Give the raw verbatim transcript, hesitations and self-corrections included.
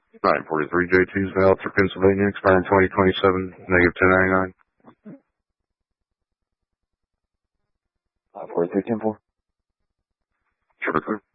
nine forty-three J T's Valter, Pennsylvania, expiring twenty twenty-seven, negative ten ninety-nine. five forty-three ten four. Traffic clear.